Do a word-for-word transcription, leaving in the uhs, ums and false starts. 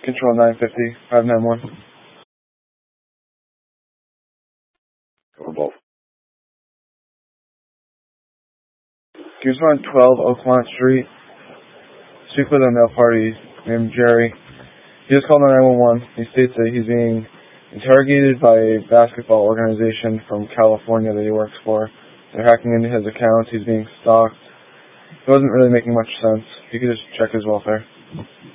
Control nine fifty, five nine one. Go both. He was on twelve Oakmont Street. Speak with a male party named Jerry. He just called nine one one. He states that he's being interrogated by a basketball organization from California that he works for. They're hacking into his accounts. He's being stalked. It wasn't really making much sense. If you could just check his welfare.